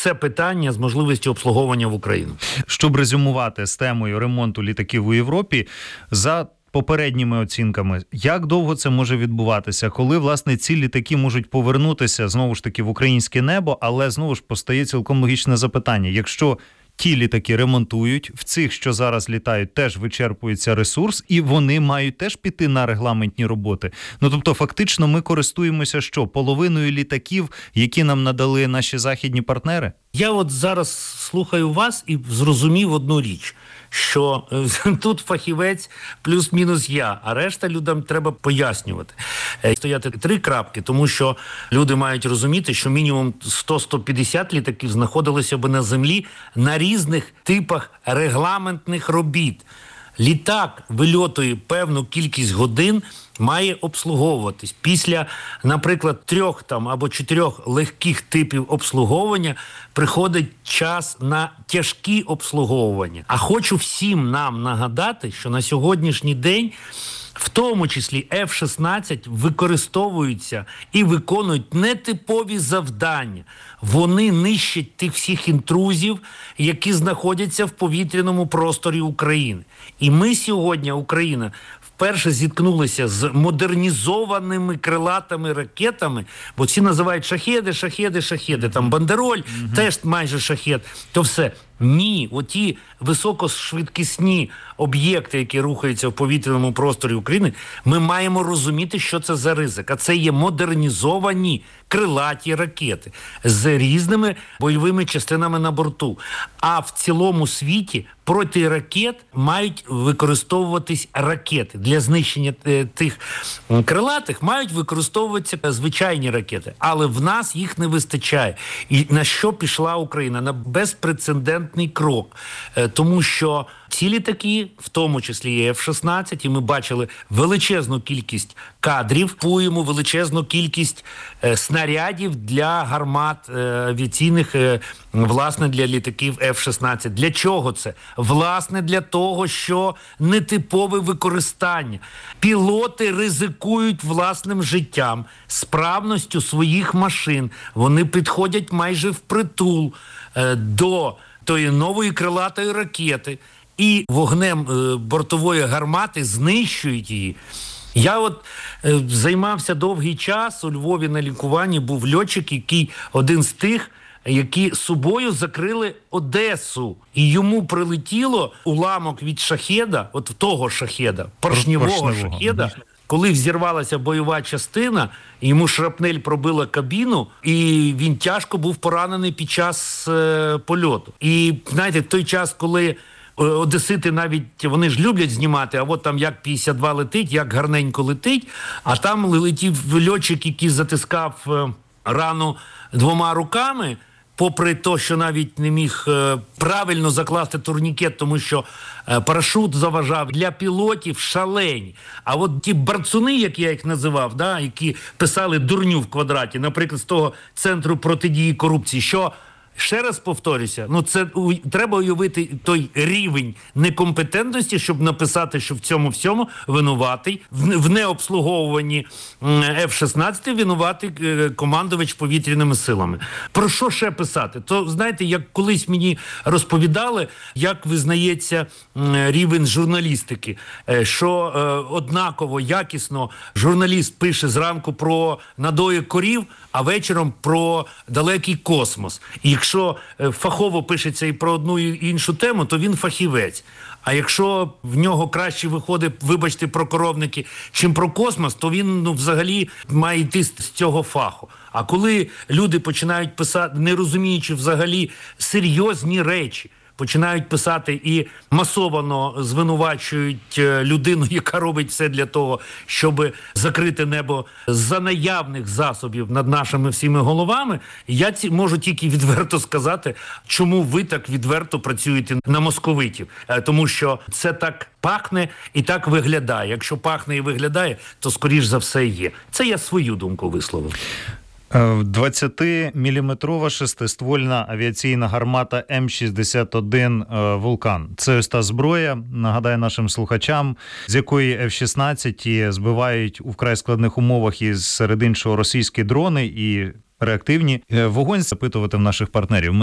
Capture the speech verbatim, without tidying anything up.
це питання з можливістю обслуговування в Україну. Щоб резюмувати з темою ремонту літаків у Європі, за попередніми оцінками, як довго це може відбуватися? Коли, власне, ці літаки можуть повернутися, знову ж таки, в українське небо, але, знову ж, постає цілком логічне запитання. Якщо ті літаки ремонтують, в цих, що зараз літають, теж вичерпується ресурс, і вони мають теж піти на регламентні роботи. Ну, тобто, фактично, ми користуємося що? Половиною літаків, які нам надали наші західні партнери? Я от зараз слухаю вас і зрозумів одну річ, що тут фахівець плюс-мінус я, а решта людям треба пояснювати. Стояти три крапки, тому що люди мають розуміти, що мінімум сто - сто п'ятдесят літаків знаходилися б на землі на різних типах регламентних робіт. Літак вильотує певну кількість годин, має обслуговуватись. Після, наприклад, трьох там або чотирьох легких типів обслуговування приходить час на тяжкі обслуговування. А хочу всім нам нагадати, що на сьогоднішній день в тому числі еф шістнадцять використовуються і виконують нетипові завдання. Вони нищать тих всіх інтрузів, які знаходяться в повітряному просторі України. І ми сьогодні, Україна, вперше зіткнулися з модернізованими крилатими ракетами, бо ці називають шахеди, шахеди, шахеди. Там бандероль, mm-hmm. теж майже шахед. То все. Ні, оті високошвидкісні об'єкти, які рухаються в повітряному просторі України, ми маємо розуміти, що це за ризик. А це є модернізовані крилаті ракети з різними бойовими частинами на борту. А в цілому світі проти ракет мають використовуватись ракети. Для знищення тих крилатих мають використовуватися звичайні ракети. Але в нас їх не вистачає. І на що пішла Україна? На безпрецедентний крок. Тому що ці літаки, в тому числі і еф шістнадцять, і ми бачили величезну кількість кадрів, купуємо величезну кількість е, снарядів для гармат е, авіаційних, е, власне, для літаків еф шістнадцять. Для чого це? Власне, для того, що нетипове використання. Пілоти ризикують власним життям, справністю своїх машин. Вони підходять майже впритул е, до тої нової крилатої ракети і вогнем е, бортової гармати знищують її. Я от е, займався довгий час у Львові на лікуванні, був льотчик, який один з тих, які собою закрили Одесу. І йому прилетіло уламок від шахеда, от того шахеда, поршневого, поршневого. шахеда, коли взірвалася бойова частина, йому шрапнель пробила кабіну, і він тяжко був поранений під час е, польоту. І, знаєте, в той час, коли одесити навіть, вони ж люблять знімати, а от там як п'ятдесят два летить, як гарненько летить, а там летів льотчик, який затискав е, рану двома руками, попри те, що навіть не міг е, правильно закласти турнікет, тому що е, парашут заважав. Для пілотів шалені. А от ті барцуни, як я їх називав, да, які писали дурню в квадраті, наприклад, з того Центру протидії корупції, що, ще раз повторюся, ну це у, треба уявити той рівень некомпетентності, щоб написати, що в цьому всьому винуватий, в, в необслуговуванні еф шістнадцять винуватий е, командувач повітряними силами. Про що ще писати? То, знаєте, як колись мені розповідали, як визнається е, рівень журналістики, е, що е, однаково, якісно журналіст пише зранку про надої корів, а вечором про далекий космос. І якщо фахово пишеться і про одну і іншу тему, то він фахівець. А якщо в нього краще виходить, вибачте, про коровники, чим про космос, то він, ну, взагалі має йти з цього фаху. А коли люди починають писати, не розуміючи взагалі серйозні речі, починають писати і масово звинувачують людину, яка робить все для того, щоб закрити небо за наявних засобів над нашими всіми головами, я ці, можу тільки відверто сказати, чому ви так відверто працюєте на московитів. Тому що це так пахне і так виглядає. Якщо пахне і виглядає, то скоріш за все є. Це я свою думку висловив. двадцятиміліметрова шестиствольна авіаційна гармата ем шістдесят один «Вулкан». Це ось та зброя, нагадаю нашим слухачам, з якої еф шістнадцять збивають у вкрай складних умовах і серед іншого російські дрони і реактивні. Вогонь запитувати в наших партнерів. Ми